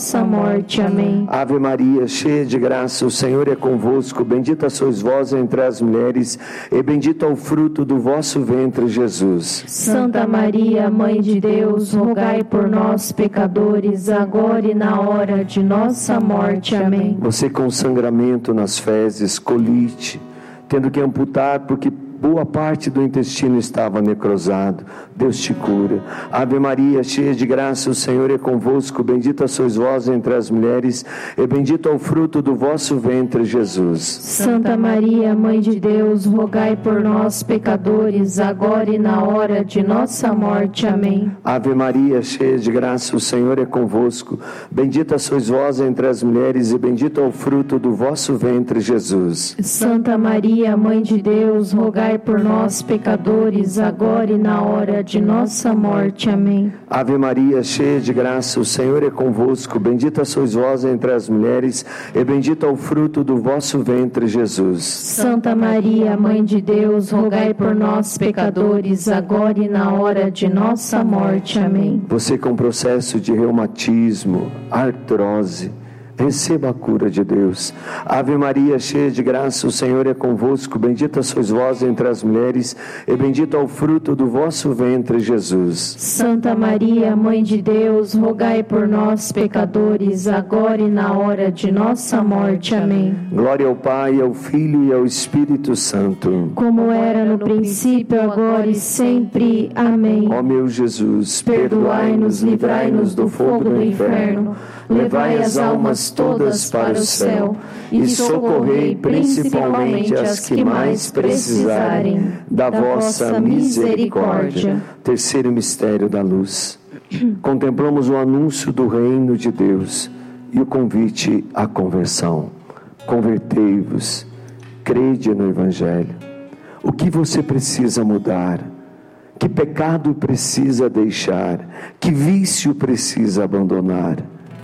nossa morte. Amém. Ave Maria, cheia de graça, o Senhor é convosco. Bendita sois vós entre as mulheres, e bendito é o fruto do vosso ventre, Jesus. Santa Maria, Mãe de Deus, rogai por nós, pecadores, agora e na hora de nossa morte. Amém. Você com sangramento nas fezes, colite, tendo que amputar porque boa parte do intestino estava necrosado, Deus te cura. Ave Maria, cheia de graça, o Senhor é convosco. Bendita sois vós entre as mulheres, e bendito é o fruto do vosso ventre, Jesus. Santa Maria, Mãe de Deus, rogai por nós, pecadores, agora e na hora de nossa morte. Amém. Ave Maria, cheia de graça, o Senhor é convosco. Bendita sois vós entre as mulheres, e bendito é o fruto do vosso ventre, Jesus. Santa Maria, Mãe de Deus, rogai por nós, pecadores, agora e na hora de nossa morte. Amém. Ave Maria, cheia de graça, o Senhor é convosco. Bendita sois vós entre as mulheres, e bendito é o fruto do vosso ventre, Jesus. Santa Maria, Mãe de Deus, rogai por nós, pecadores, agora e na hora de nossa morte. Amém. Você com processo de reumatismo, artrose, receba a cura de Deus. Ave Maria, cheia de graça, o Senhor é convosco. Bendita sois vós entre as mulheres, e bendito é o fruto do vosso ventre, Jesus. Santa Maria, Mãe de Deus, rogai por nós, pecadores, agora e na hora de nossa morte. Amém. Glória ao Pai, ao Filho e ao Espírito Santo, como era no princípio, agora e sempre. Amém. Ó meu Jesus, perdoai-nos, livrai-nos do fogo do inferno, levai as almas todas para o céu e socorrei principalmente as que mais precisarem da vossa misericórdia. Terceiro mistério da luz. Contemplamos o anúncio do reino de Deus e o convite à conversão. Convertei-vos, crede no Evangelho. O que você precisa mudar? Que pecado precisa deixar? Que vício precisa abandonar?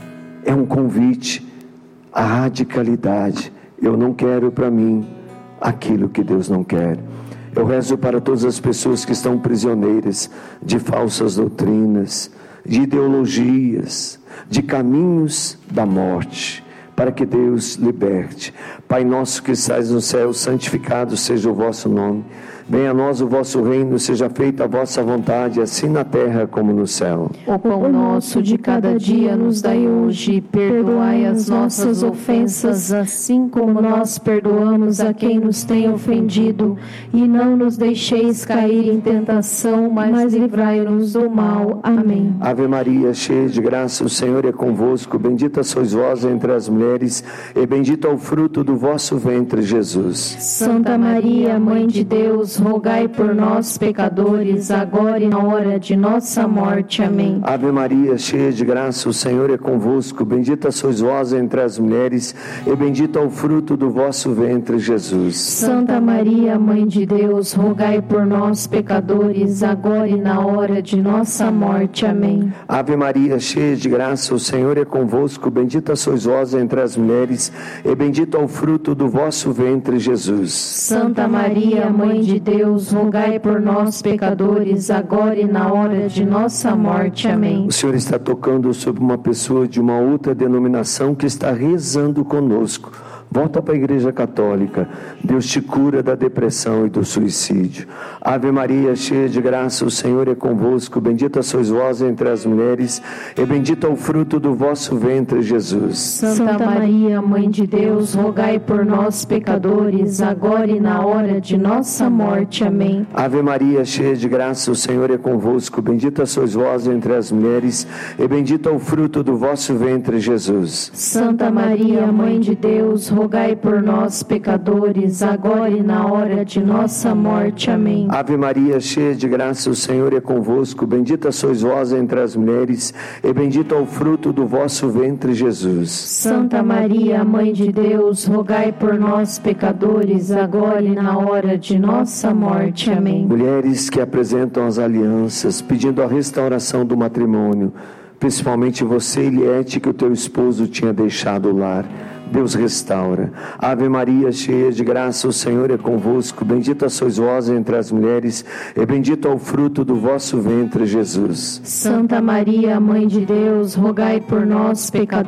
É um convite à radicalidade. Eu não quero para mim aquilo que Deus não quer. Eu rezo para todas as pessoas que estão prisioneiras de falsas doutrinas, de ideologias, de caminhos da morte, para que Deus liberte. Pai nosso que estais no céu, santificado seja o vosso nome. Venha a nós o vosso reino, seja feita a vossa vontade, assim na terra como no céu. O pão nosso de cada dia nos dai hoje, perdoai as nossas ofensas, assim como nós perdoamos a quem nos tem ofendido, e não nos deixeis cair em tentação, mas livrai-nos do mal. Amém. Ave Maria, cheia de graça, o Senhor é convosco. Bendita sois vós entre as mulheres, e bendito é o fruto do vosso ventre, Jesus. Santa Maria, Mãe de Deus, rogai por nós, pecadores, agora e na hora de nossa morte. Amém. Ave Maria, cheia de graça, o Senhor é convosco. Bendita sois vós entre as mulheres, e bendito é o fruto do vosso ventre, Jesus. Santa Maria, Mãe de Deus, rogai por nós, pecadores, agora e na hora de nossa morte. Amém. Ave Maria, cheia de graça, o Senhor é convosco. Bendita sois vós entre as mulheres, e bendito é o fruto do vosso ventre, Jesus. Santa Maria, Mãe de Deus, rogai por nós, pecadores, agora e na hora de nossa morte. Amém. O Senhor está tocando sobre uma pessoa de uma outra denominação que está rezando conosco. Volta para a Igreja Católica. Deus te cura da depressão e do suicídio. Ave Maria, cheia de graça, o Senhor é convosco. Bendita sois vós entre as mulheres, e bendito é o fruto do vosso ventre, Jesus. Santa Maria, Mãe de Deus, rogai por nós, pecadores, agora e na hora de nossa morte. Amém. Ave Maria, cheia de graça, o Senhor é convosco. Bendita sois vós entre as mulheres, e bendito é o fruto do vosso ventre, Jesus. Santa Maria, Mãe de Deus, rogai por nós, pecadores, agora e na hora de nossa morte. Amém. Ave Maria, cheia de graça, o Senhor é convosco. Bendita sois vós entre as mulheres, e bendito é o fruto do vosso ventre, Jesus. Santa Maria, Mãe de Deus, rogai por nós, pecadores, agora e na hora de nossa morte. Amém. Mulheres que apresentam as alianças, pedindo a restauração do matrimônio, principalmente você, Eliette, que o teu esposo tinha deixado o lar. Deus restaura. Ave Maria, cheia de graça, o Senhor é convosco. Bendita sois vós entre as mulheres, e bendito é o fruto do vosso ventre, Jesus. Santa Maria, Mãe de Deus, rogai por nós, pecadores,